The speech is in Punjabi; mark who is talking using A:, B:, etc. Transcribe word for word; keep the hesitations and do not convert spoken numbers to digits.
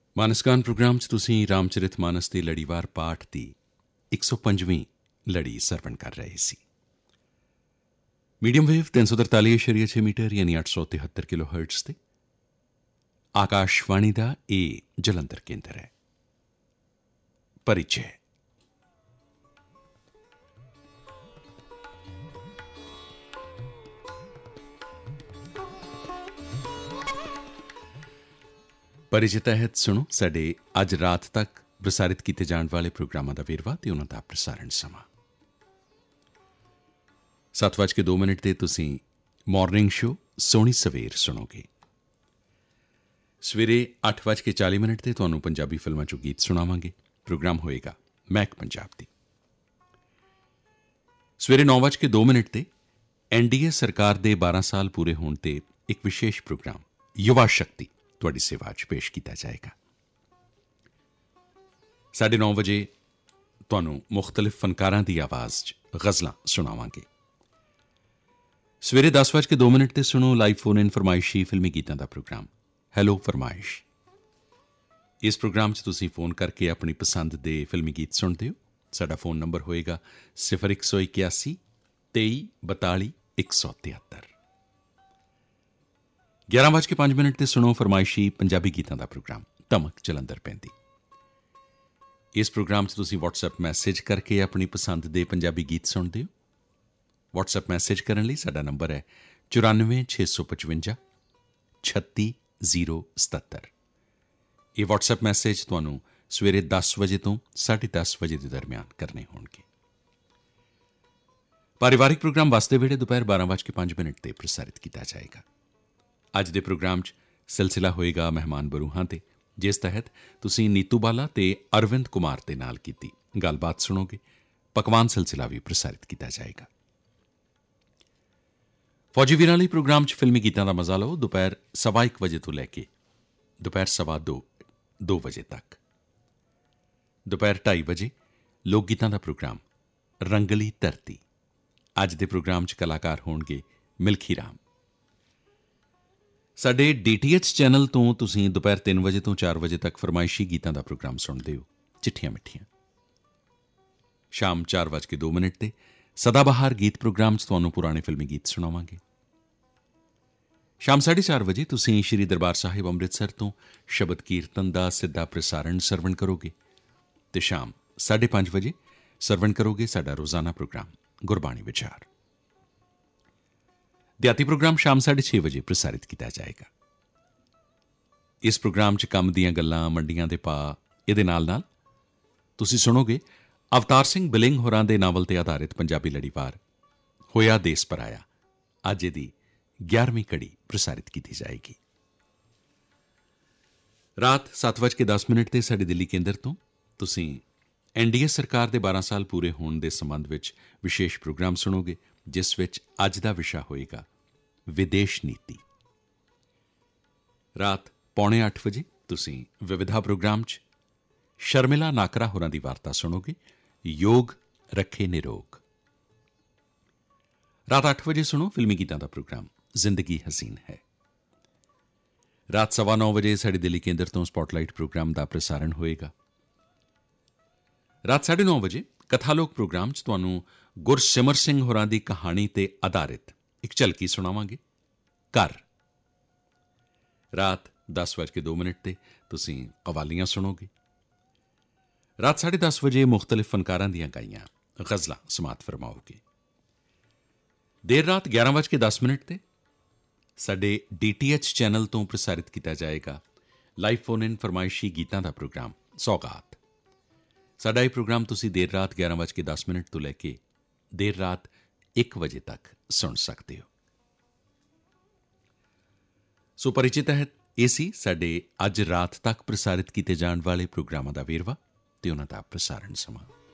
A: ਮਾਨਸਕਾਨ ਪ੍ਰੋਗਰਾਮ 'ਚ ਤੁਸੀਂ ਰਾਮਚਰਿਤ ਮਾਨਸ ਦੇ ਲੜੀਵਾਰ ਪਾਠ ਦੀ ਇੱਕ ਸੌ ਪੰਜਵੀਂ ਲੜੀ ਸਰਵਣ ਕਰ ਰਹੇ ਸੀ। ਮੀਡੀਅਮ ਵੇਵ ਤਿੰਨ ਸੌ ਤਰਤਾਲੀ ਇਸ਼ਾਰੀਆ ਛੇ ਮੀਟਰ ਯਾਨੀ ਅੱਠ ਸੌ ਤਿਹੱਤਰ ਕਿਲੋ ਹਰਟਜ਼ 'ਤੇ ਆਕਾਸ਼ਵਾਣੀ ਦਾ ਇਹ ਜਲੰਧਰ ਕੇਂਦਰ ਹੈ। ਪਰਿਚੈ। ਪਰਿਚੈ ਤਹਿਤ ਸੁਣੋ ਸਾਡੇ ਅੱਜ ਰਾਤ ਤੱਕ ਪ੍ਰਸਾਰਿਤ ਕੀਤੇ ਜਾਣ ਵਾਲੇ ਪ੍ਰੋਗਰਾਮਾਂ ਦਾ ਵੇਰਵਾ ਅਤੇ ਉਹਨਾਂ ਦਾ ਪ੍ਰਸਾਰਣ ਸਮਾਂ। ਸੱਤ ਵੱਜ ਕੇ ਦੋ ਮਿੰਟ 'ਤੇ ਤੁਸੀਂ ਮਾਰਨਿੰਗ ਸ਼ੋ ਸੋਹਣੀ ਸਵੇਰ ਸੁਣੋਗੇ। ਸਵੇਰੇ ਅੱਠ ਵੱਜ ਕੇ ਚਾਲੀ ਮਿੰਟ 'ਤੇ ਤੁਹਾਨੂੰ ਪੰਜਾਬੀ ਫਿਲਮਾਂ 'ਚੋਂ ਗੀਤ ਸੁਣਾਵਾਂਗੇ। ਪ੍ਰੋਗਰਾਮ ਹੋਏਗਾ ਮਹਿਕ ਪੰਜਾਬ ਦੀ। ਸਵੇਰੇ ਨੌ ਵੱਜ ਕੇ ਦੋ ਮਿੰਟ 'ਤੇ ਐਨ ਡੀ ਏ ਸਰਕਾਰ ਦੇ ਬਾਰਾਂ ਸਾਲ ਪੂਰੇ ਹੋਣ 'ਤੇ ਇੱਕ ਵਿਸ਼ੇਸ਼ ਪ੍ਰੋਗਰਾਮ ਯੁਵਾ ਸ਼ਕਤੀ ਤੁਹਾਡੀ ਸੇਵਾ 'ਚ ਪੇਸ਼ ਕੀਤਾ ਜਾਏਗਾ। ਸਾਢੇ ਨੌ ਵਜੇ ਤੁਹਾਨੂੰ ਮੁਖਤਲਿਫ ਫਨਕਾਰਾਂ ਦੀ ਆਵਾਜ਼ 'ਚ ਗਜ਼ਲਾਂ ਸੁਣਾਵਾਂਗੇ। ਸਵੇਰੇ ਦਸ ਵੱਜ ਕੇ ਦੋ ਮਿੰਟ 'ਤੇ ਸੁਣੋ ਲਾਈਵ ਫੋਨ ਇਨ ਫਰਮਾਇਸ਼ੀ ਫਿਲਮੀ ਗੀਤਾਂ ਦਾ ਪ੍ਰੋਗਰਾਮ ਹੈਲੋ ਫਰਮਾਇਸ਼। ਇਸ ਪ੍ਰੋਗਰਾਮ 'ਚ ਤੁਸੀਂ ਫੋਨ ਕਰਕੇ ਆਪਣੀ ਪਸੰਦ ਦੇ ਫਿਲਮੀ ਗੀਤ ਸੁਣਦੇ ਹੋ। ਸਾਡਾ ਫੋਨ ਨੰਬਰ ਹੋਏਗਾ ਸਿਫਰ ਇੱਕ ਸੌ ਇਕਿਆਸੀ ਤੇਈ ਬਤਾਲੀ ਇੱਕ ਸੌ ਤਿਹੱਤਰ। ਗਿਆਰਾਂ ਵੱਜ ਕੇ ਪੰਜ ਮਿੰਟ 'ਤੇ ਸੁਣੋ ਫਰਮਾਇਸ਼ੀ ਪੰਜਾਬੀ ਗੀਤਾਂ ਦਾ ਪ੍ਰੋਗਰਾਮ ਧਮਕ ਜਲੰਧਰ ਪੈਂਦੀ। ਇਸ ਪ੍ਰੋਗਰਾਮ 'ਚ ਤੁਸੀਂ ਵਟਸਐਪ ਮੈਸੇਜ ਕਰਕੇ ਆਪਣੀ ਪਸੰਦ ਦੇ ਪੰਜਾਬੀ ਗੀਤ ਸੁਣਦੇ ਹੋ। ਵਟਸਐਪ ਮੈਸੇਜ ਕਰਨ ਲਈ ਸਾਡਾ ਨੰਬਰ ਹੈ ਚੁਰਾਨਵੇਂ ਛੇ ਸੌ ਪਚਵੰਜਾ ਛੱਤੀ ਜ਼ੀਰੋ ਸਤੱਤਰ। ਇਹ ਵਟਸਐਪ ਮੈਸੇਜ ਤੁਹਾਨੂੰ ਸਵੇਰੇ ਦਸ ਵਜੇ ਤੋਂ ਸਾਢੇ ਦਸ ਵਜੇ ਦੇ ਦਰਮਿਆਨ ਕਰਨੇ ਹੋਣਗੇ। ਪਰਿਵਾਰਿਕ ਪ੍ਰੋਗਰਾਮ ਵਾਸਤੇ ਵੇਲੇ ਦੁਪਹਿਰ ਬਾਰਾਂ ਵੱਜ ਕੇ ਪੰਜ ਮਿੰਟ 'ਤੇ ਪ੍ਰਸਾਰਿਤ ਕੀਤਾ ਜਾਏਗਾ। ਅੱਜ ਦੇ ਪ੍ਰੋਗਰਾਮ 'ਚ ਸਿਲਸਿਲਾ ਹੋਏਗਾ ਮਹਿਮਾਨ ਬਰੂਹਾਂ 'ਤੇ, ਜਿਸ ਤਹਿਤ ਤੁਸੀਂ ਨੀਤੂ ਬਾਲਾ ਅਤੇ ਅਰਵਿੰਦ ਕੁਮਾਰ ਦੇ ਨਾਲ ਕੀਤੀ ਗੱਲਬਾਤ ਸੁਣੋਗੇ। ਪਕਵਾਨ ਸਿਲਸਿਲਾ ਵੀ ਪ੍ਰਸਾਰਿਤ ਕੀਤਾ ਜਾਏਗਾ। ਫੌਜੀ ਵੀਰਾਂ ਲਈ ਪ੍ਰੋਗਰਾਮ 'ਚ ਫਿਲਮੀ ਗੀਤਾਂ ਦਾ ਮਜ਼ਾ ਲਓ ਦੁਪਹਿਰ ਸਵਾ ਇੱਕ ਵਜੇ ਤੋਂ ਲੈ ਕੇ ਦੁਪਹਿਰ ਸਵਾ ਦੋ ਦੋ ਵਜੇ ਤੱਕ। ਦੁਪਹਿਰ ਢਾਈ ਵਜੇ ਲੋਕ ਗੀਤਾਂ ਦਾ ਪ੍ਰੋਗਰਾਮ ਰੰਗਲੀ ਧਰਤੀ। ਅੱਜ ਦੇ ਪ੍ਰੋਗਰਾਮ 'ਚ ਕਲਾਕਾਰ ਹੋਣਗੇ ਮਿਲਖੀ ਰਾਮ। ਸਾਡੇ ਡੀ ਟੀ ਐਚ ਚੈਨਲ ਤੋਂ ਤੁਸੀਂ ਦੁਪਹਿਰ ਤਿੰਨ ਵਜੇ ਤੋਂ ਚਾਰ ਵਜੇ ਤੱਕ ਫਰਮਾਇਸ਼ੀ ਗੀਤਾਂ ਦਾ ਪ੍ਰੋਗਰਾਮ ਸੁਣਦੇ ਹੋ ਚਿੱਠੀਆਂ ਮਿੱਠੀਆਂ। ਸ਼ਾਮ ਚਾਰ ਵੱਜ ਕੇ ਦੋ ਮਿੰਟ 'ਤੇ ਸਦਾਬਹਾਰ ਗੀਤ ਪ੍ਰੋਗਰਾਮ 'ਚ ਤੁਹਾਨੂੰ ਪੁਰਾਣੇ ਫਿਲਮੀ ਗੀਤ ਸੁਣਾਵਾਂਗੇ। ਸ਼ਾਮ ਸਾਢੇ ਚਾਰ ਵਜੇ ਤੁਸੀਂ ਸ਼੍ਰੀ ਦਰਬਾਰ ਸਾਹਿਬ ਅੰਮ੍ਰਿਤਸਰ ਤੋਂ ਸ਼ਬਦ ਕੀਰਤਨ ਦਾ ਸਿੱਧਾ ਪ੍ਰਸਾਰਣ ਸਰਵਣ ਕਰੋਗੇ ਅਤੇ ਸ਼ਾਮ ਸਾਢੇ ਪੰਜ ਵਜੇ ਸਰਵਣ ਕਰੋਗੇ ਸਾਡਾ ਰੋਜ਼ਾਨਾ ਪ੍ਰੋਗਰਾਮ ਗੁਰਬਾਣੀ ਵਿਚਾਰ। ਦਿਹਾਤੀ ਪ੍ਰੋਗਰਾਮ ਸ਼ਾਮ ਸਾਢੇ ਛੇ ਵਜੇ ਪ੍ਰਸਾਰਿਤ ਕੀਤਾ ਜਾਏਗਾ। ਇਸ ਪ੍ਰੋਗਰਾਮ 'ਚ ਕੰਮ ਦੀਆਂ ਗੱਲਾਂ, ਮੰਡੀਆਂ ਦੇ ਭਾਅ, ਇਹਦੇ ਨਾਲ ਨਾਲ ਤੁਸੀਂ ਸੁਣੋਗੇ ਅਵਤਾਰ ਸਿੰਘ ਬਿਲਿੰਗ ਹੋਰਾਂ ਦੇ ਨਾਵਲ 'ਤੇ ਆਧਾਰਿਤ ਪੰਜਾਬੀ ਲੜੀਵਾਰ ਹੋਇਆ ਦੇਸ ਪਰਾਇਆ। ਅੱਜ ਇਹਦੀ ਗਿਆਰਵੀਂ ਕੜੀ ਪ੍ਰਸਾਰਿਤ ਕੀਤੀ ਜਾਏਗੀ। ਰਾਤ ਸੱਤ ਵੱਜ ਕੇ ਦਸ ਮਿੰਟ 'ਤੇ ਸਾਡੇ ਦਿੱਲੀ ਕੇਂਦਰ ਤੋਂ ਤੁਸੀਂ ਐਨ ਡੀ ਏ ਸਰਕਾਰ ਦੇ ਬਾਰਾਂ ਸਾਲ ਪੂਰੇ ਹੋਣ ਦੇ ਸੰਬੰਧ ਵਿੱਚ ਵਿਸ਼ੇਸ਼ ਪ੍ਰੋਗਰਾਮ ਸੁਣੋਗੇ, ਜਿਸ ਵਿੱਚ ਅੱਜ ਦਾ ਵਿਸ਼ਾ ਹੋਏਗਾ ਵਿਦੇਸ਼ ਨੀਤੀ। ਰਾਤ ਪੌਣੇ ਅੱਠ ਵਜੇ ਤੁਸੀਂ ਵਿਵਿਧਾ ਪ੍ਰੋਗਰਾਮ 'ਚ ਸ਼ਰਮਿਲਾ ਨਾਕਰਾ ਹੋਰਾਂ ਦੀ ਵਾਰਤਾ ਸੁਣੋਗੇ ਯੋਗ ਰੱਖੇ ਨਿਰੋਗ। ਰਾਤ ਅੱਠ ਵਜੇ ਸੁਣੋ ਫਿਲਮੀ ਗੀਤਾਂ ਦਾ ਪ੍ਰੋਗਰਾਮ ਜ਼ਿੰਦਗੀ ਹਸੀਨ ਹੈ। ਰਾਤ ਸਵਾ ਨੌ ਵਜੇ ਸਾਡੇ ਦਿੱਲੀ ਕੇਂਦਰ ਤੋਂ ਸਪੌਟਲਾਈਟ ਪ੍ਰੋਗਰਾਮ ਦਾ ਪ੍ਰਸਾਰਣ ਹੋਏਗਾ। ਰਾਤ ਸਾਢੇ ਨੌ ਵਜੇ ਕਥਾਲੋਕ ਪ੍ਰੋਗਰਾਮ 'ਚ ਤੁਹਾਨੂੰ ਗੁਰਸਿਮਰ ਸਿੰਘ ਹੋਰਾਂ ਦੀ ਕਹਾਣੀ 'ਤੇ ਆਧਾਰਿਤ ਇੱਕ ਝਲਕੀ ਸੁਣਾਵਾਂਗੇ ਘਰ। ਰਾਤ ਦਸ ਵੱਜ ਕੇ ਦੋ ਮਿੰਟ 'ਤੇ ਤੁਸੀਂ ਕਵਾਲੀਆਂ ਸੁਣੋਗੇ। ਰਾਤ ਸਾਢੇ ਦਸ ਵਜੇ ਮੁਖਤਲਿਫ ਫਨਕਾਰਾਂ ਦੀਆਂ ਗਾਈਆਂ ਗਜ਼ਲਾਂ ਸਮਾਤ ਫਰਮਾਓਗੇ। ਦੇਰ ਰਾਤ ਗਿਆਰਾਂ ਵੱਜ ਕੇ ਦਸ ਮਿੰਟ 'ਤੇ ਸਾਡੇ ਡੀ ਟੀ ਐਚ ਚੈਨਲ ਤੋਂ ਪ੍ਰਸਾਰਿਤ ਕੀਤਾ ਜਾਏਗਾ ਲਾਈਵ ਫੋਨ ਇਨ ਫਰਮਾਇਸ਼ੀ ਗੀਤਾਂ ਦਾ ਪ੍ਰੋਗਰਾਮ ਸੌਗਾਤ। ਸਾਡਾ ਇਹ ਪ੍ਰੋਗਰਾਮ ਤੁਸੀਂ ਦੇਰ ਰਾਤ ਗਿਆਰਾਂ ਵੱਜ ਕੇ ਦਸ ਮਿੰਟ ਤੋਂ ਲੈ ਕੇ ਦੇਰ ਰਾਤ ਇੱਕ ਵਜੇ ਤੱਕ ਸੁਣ ਸਕਦੇ ਹੋ। ਸੋ ਪਰਿਚੈ ਤਹਿਤ ਇਹ ਸੀ ਸਾਡੇ ਅੱਜ ਰਾਤ ਤੱਕ ਪ੍ਰਸਾਰਿਤ ਕੀਤੇ ਜਾਣ ਵਾਲੇ ਪ੍ਰੋਗਰਾਮਾਂ ਦਾ ਵੇਰਵਾ ਅਤੇ ਉਹਨਾਂ ਦਾ ਪ੍ਰਸਾਰਣ ਸਮਾਂ।